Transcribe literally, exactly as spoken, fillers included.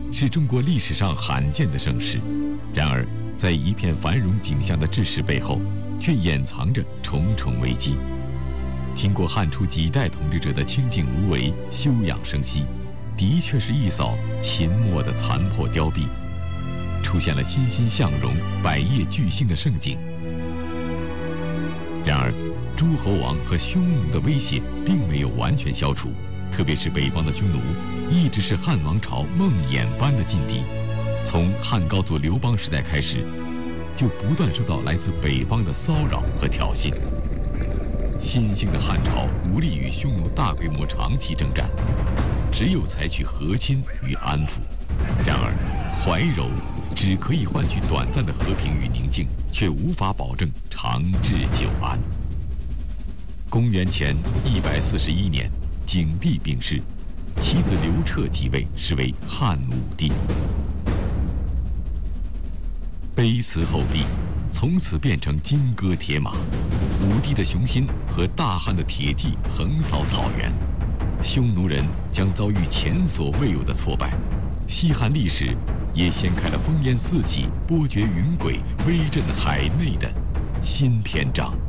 是中国历史上罕见的盛世。然而，在一片繁荣景象的志士背后，却掩藏着重重危机。经过汉初几代统治者的清静无为、休养生息，的确是一扫秦末的残破凋敝，出现了欣欣向荣、百业俱兴的盛景。然而，诸侯王和匈奴的威胁并没有完全消除，特别是北方的匈奴，一直是汉王朝梦魇般的劲敌。从汉高祖刘邦时代开始，就不断受到来自北方的骚扰和挑衅。新兴的汉朝无力与匈奴大规模长期征战，只有采取和亲与安抚。然而，怀柔只可以换取短暂的和平与宁静，却无法保证长治久安。公元前一百四十一年，景帝病逝，妻子刘彻即位，是为汉武帝。卑辞后帝，从此变成金戈铁马。武帝的雄心和大汉的铁骑横扫草原，匈奴人将遭遇前所未有的挫败。西汉历史也掀开了烽烟四起、波谲云诡、威震海内的新篇章。